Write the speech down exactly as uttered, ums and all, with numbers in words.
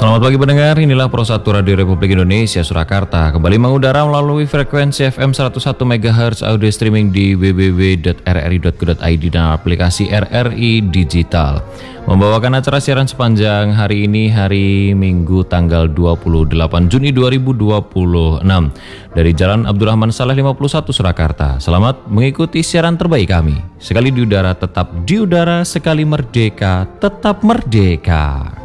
Selamat pagi pendengar, inilah Pro satu Radio Republik Indonesia Surakarta kembali mengudara melalui frekuensi F M seratus satu megahertz, audio streaming di w w w titik r r i titik co titik i d dan aplikasi R R I Digital. Membawakan acara siaran sepanjang hari ini, hari Minggu tanggal dua puluh delapan Juni dua ribu dua puluh enam dari Jalan Abdurrahman Saleh lima puluh satu Surakarta. Selamat mengikuti siaran terbaik kami. Sekali di udara tetap di udara, sekali merdeka tetap merdeka.